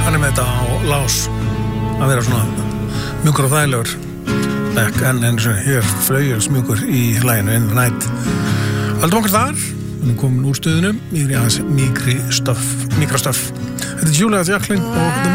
hann með þetta á lás að vera svona mjúkur og þægilegur bekk, en eins og hér flaugjans mjúkur í laginu In the Night. Haldum okkur þar, við erum komin úr stöðunum yfir í aðeins mýkra stöff. Þetta er Julia Jacklin og The